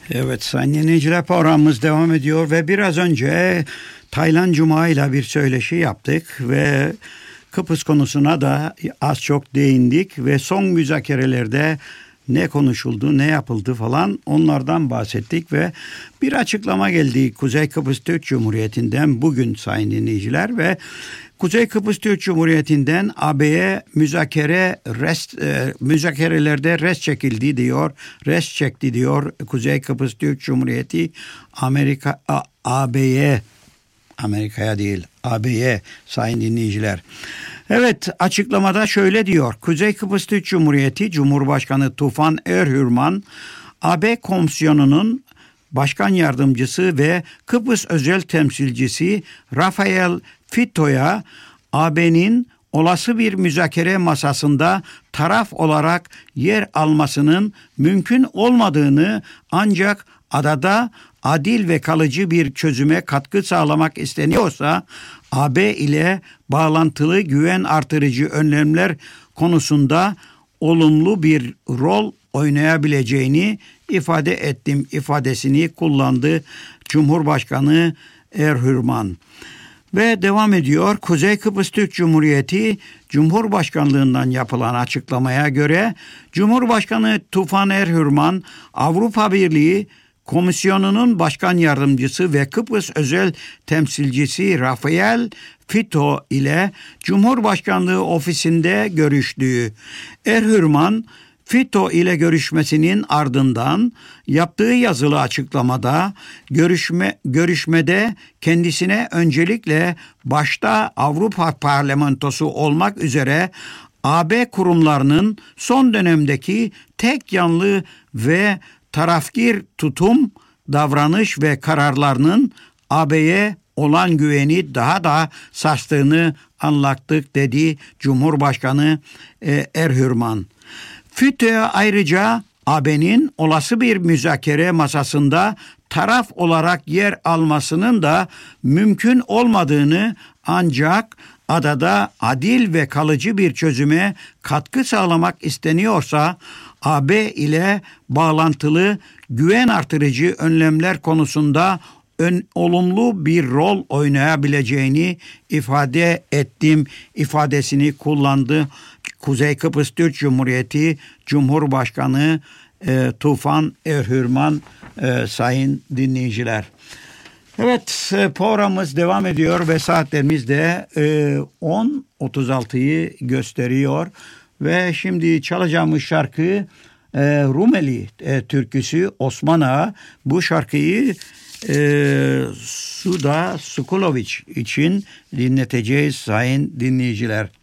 Evet sayın dinleyiciler, programımız devam ediyor ve biraz önce Taylan Cuma ile bir söyleşi yaptık ve Kıbrıs konusuna da az çok değindik ve son müzakerelerde ne konuşuldu, ne yapıldı falan onlardan bahsettik ve bir açıklama geldi Kuzey Kıbrıs Türk Cumhuriyeti'nden bugün sayın dinleyiciler ve Kuzey Kıbrıs Türk Cumhuriyeti'nden AB'ye müzakerelerde rest çekildi diyor, rest çekti diyor Kuzey Kıbrıs Türk Cumhuriyeti Amerika'ya değil AB'ye sayın dinleyiciler. Evet, açıklamada şöyle diyor. Kuzey Kıbrıs Türk Cumhuriyeti Cumhurbaşkanı Tufan Erhürman, AB Komisyonu'nun Başkan Yardımcısı ve Kıbrıs Özel Temsilcisi Rafael Fitto'ya AB'nin olası bir müzakere masasında taraf olarak yer almasının mümkün olmadığını, ancak adada adil ve kalıcı bir çözüme katkı sağlamak isteniyorsa AB ile bağlantılı güven artırıcı önlemler konusunda olumlu bir rol oynayabileceğini ifade ettim ifadesini kullandı Cumhurbaşkanı Erhürman. Ve devam ediyor. Kuzey Kıbrıs Türk Cumhuriyeti Cumhurbaşkanlığından yapılan açıklamaya göre Cumhurbaşkanı Tufan Erhürman, Avrupa Birliği Komisyonu'nun Başkan Yardımcısı ve Kıbrıs Özel Temsilcisi Rafael Fitto ile Cumhurbaşkanlığı ofisinde görüştüğü. Erhürman, Fitto ile görüşmesinin ardından yaptığı yazılı açıklamada görüşmede kendisine öncelikle başta Avrupa Parlamentosu olmak üzere AB kurumlarının son dönemdeki tek yanlı ve tarafgir tutum, davranış ve kararlarının AB'ye olan güveni daha da sarstığını anlattık dedi Cumhurbaşkanı Erhürman. Fitto'ya ayrıca AB'nin olası bir müzakere masasında taraf olarak yer almasının da mümkün olmadığını, ancak adada adil ve kalıcı bir çözüme katkı sağlamak isteniyorsa AB ile bağlantılı güven artırıcı önlemler konusunda olumlu bir rol oynayabileceğini ifade ettim ifadesini kullandı Kuzey Kıbrıs Türk Cumhuriyeti Cumhurbaşkanı Tufan Erhürman sayın dinleyiciler. Evet, programımız devam ediyor ve saatlerimiz de 10.36'yı gösteriyor ve şimdi çalacağımız şarkı Rumeli türküsü Osman Ağa. Bu şarkıyı Suda Sukuloviç için dinleteceğiz sayın dinleyiciler.